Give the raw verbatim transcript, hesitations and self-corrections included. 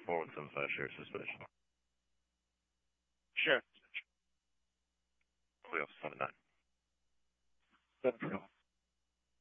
four one seven five, share suspicion. Sure. We have seven nine. Seven